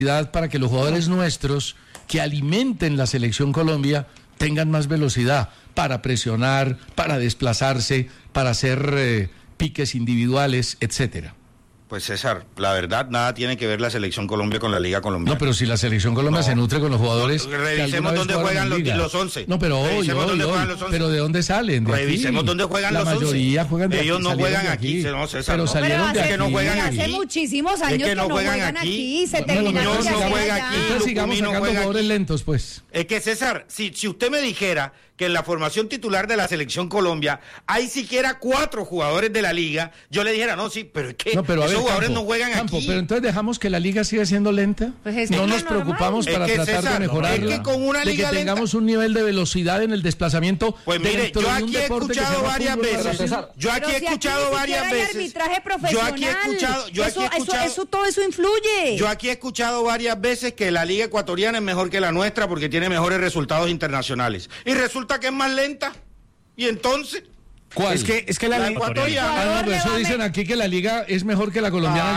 para que los jugadores nuestros que alimenten la selección Colombia tengan más velocidad para presionar, para desplazarse, para hacer piques individuales, etcétera. Pues César, la verdad, nada tiene que ver la Selección Colombia con la Liga Colombiana. No, pero si la Selección Colombia se nutre con los jugadores... Revisemos dónde juegan los 11. No, pero hoy, pero ¿de dónde salen? Revisemos dónde juegan los 11. La mayoría juegan de aquí. Ellos no juegan aquí, no, César. Pero salieron de aquí. Que no juegan aquí. Hace muchísimos años que no juegan aquí. Se terminaron no juegan aquí. Entonces sigamos sacando jugadores lentos, pues. Es que, César, si usted me dijera que en la formación titular de la Selección Colombia hay siquiera 4 jugadores de la Liga, yo le dijera, no, sí, pero es que esos jugadores no juegan aquí. Pero entonces dejamos que la Liga siga siendo lenta. Pues no nos preocupamos para tratar de mejorarla. Es que con una Liga de que tengamos un nivel de velocidad en el desplazamiento. Pues mire, yo aquí he escuchado varias veces. Yo aquí he escuchado varias veces. Arbitraje profesional. Todo eso influye. Yo aquí he escuchado varias veces que la Liga Ecuatoriana es mejor que la nuestra porque tiene mejores resultados internacionales. Y resulta que es más lenta. ¿Y entonces? ¿Cuál? Es que la ecuatoriana. No, pero eso dicen aquí que la liga es mejor que la colombiana.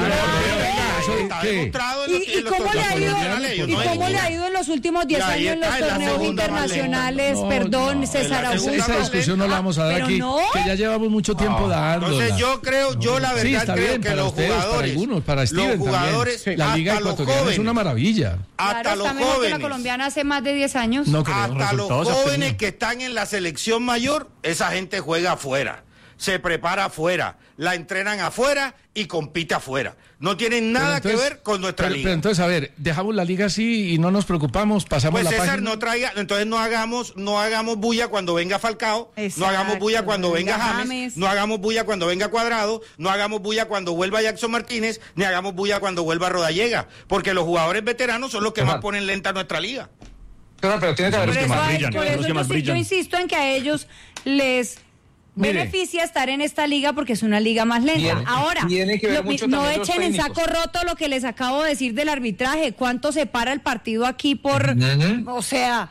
¿Y cómo le ha ido en los últimos 10 años en los torneos internacionales? Perdón, César Augusto. Esa discusión no la vamos a dar aquí, que ya llevamos mucho tiempo dándola. Entonces yo la verdad creo que los jugadores, para Steven también, la liga ecuatoriana es una maravilla. Hasta los jóvenes. jóvenes. La colombiana hace más de 10 años. Hasta los jóvenes que están en la selección mayor, esa gente juega afuera, se prepara afuera, la entrenan afuera y compite afuera. No tienen nada que ver con nuestra liga. Pero entonces, a ver, dejamos la liga así y no nos preocupamos, pasamos pues la César, página. Entonces no hagamos bulla cuando venga Falcao, no hagamos bulla cuando venga James, no hagamos bulla cuando venga Cuadrado, no hagamos bulla cuando vuelva Jackson Martínez, ni hagamos bulla cuando vuelva Rodallega, porque los jugadores veteranos son los que más ponen lenta nuestra liga. Pero tiene que haber los que más brillan. Yo insisto en que a ellos les beneficia estar en esta liga porque es una liga más lenta. Ahora, no echen en saco roto lo que les acabo de decir del arbitraje. ¿Cuánto se para el partido aquí por...? O sea...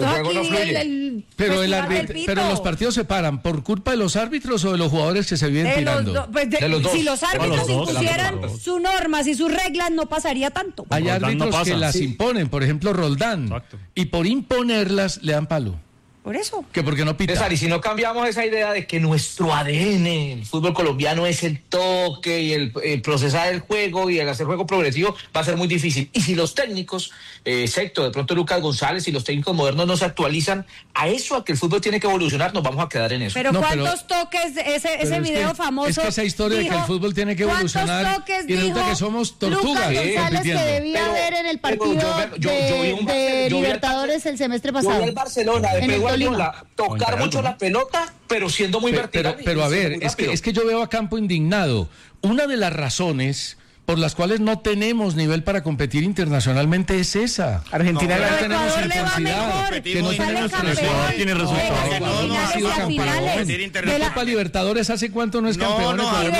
Pero los partidos se paran ¿por culpa de los árbitros o de los jugadores que se viven tirando? De los dos. Si los árbitros impusieran sus normas y sus reglas, no pasaría tanto. Hay árbitros que las imponen, por ejemplo Roldán, y por imponerlas le dan palo. Por eso. Que porque no pita. César, y si no cambiamos esa idea de que nuestro ADN, el fútbol colombiano, es el toque y el procesar el juego y el hacer juego progresivo, va a ser muy difícil. Y si los técnicos, excepto de pronto Lucas González y los técnicos modernos no se actualizan a eso, a que el fútbol tiene que evolucionar, nos vamos a quedar en eso. Pero ¿cuántos toques, ese video famoso? Es que esa historia de que el fútbol tiene que evolucionar y resulta que somos tortugas. Lucas González que debía ver en el partido de Libertadores el semestre pasado. Yo vi al Barcelona de Pedro Guardiola tocar mucho la pelota, pero siendo muy vertical. Pero a ver, es que yo veo a Campo indignado. Una de las razones por las cuales no tenemos nivel para competir internacionalmente es esa. Argentina no tenemos intensidad, que no tenemos tiene resultados. No ha sido campeón. La Copa Libertadores, ¿hace cuánto no es campeón?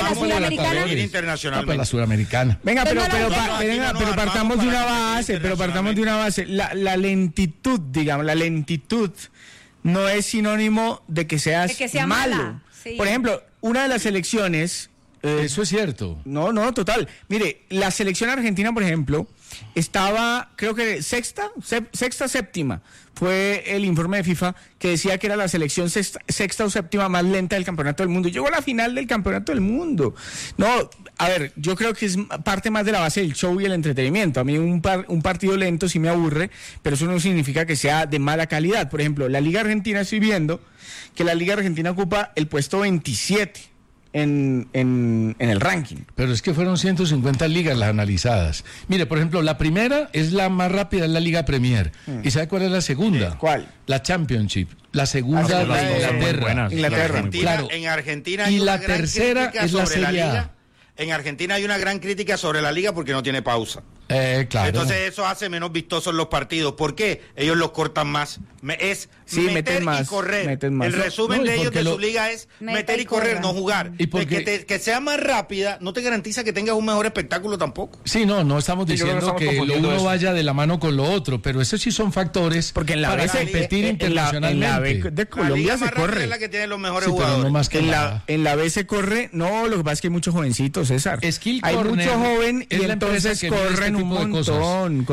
La Sudamericana. Venga, pero partamos de una base, la lentitud, digamos, la lentitud no es sinónimo de que sea malo. Sí. Por ejemplo, una de las selecciones... eso es cierto. No, total. Mire, la selección argentina, por ejemplo, estaba, creo que sexta, séptima. Fue el informe de FIFA que decía que era la selección sexta o séptima más lenta del campeonato del mundo. Llegó a la final del campeonato del mundo. No, a ver, yo creo que es parte más de la base del show y el entretenimiento. A mí un partido lento sí me aburre, pero eso no significa que sea de mala calidad. Por ejemplo, la Liga Argentina, estoy viendo que la Liga Argentina ocupa el puesto 27. En el ranking. Pero es que fueron 150 ligas las analizadas. Mire, por ejemplo, la primera es la más rápida, es la Liga Premier. ¿Y sabe cuál es la segunda? ¿Cuál? La Championship. La segunda de Inglaterra. Claro. En Argentina y la tercera es la Serie A. En Argentina hay una gran crítica sobre la liga porque no tiene pausa. Claro. Entonces eso hace menos vistosos los partidos. ¿Por qué? Ellos los cortan más. Meter y correr. El resumen de ellos de su liga es meter y correr, no jugar. ¿Y que sea más rápida no te garantiza que tengas un mejor espectáculo tampoco. Sí, no estamos diciendo que lo uno vaya de la mano con lo otro, pero esos sí son factores porque en la para competir internacionalmente. En la B de Colombia se corre. Es la que tiene los mejores jugadores. No más que en la B se corre, no, lo que pasa es que hay muchos jovencitos, César. Skill hay Corner mucho joven y entonces corren tipo de cosas.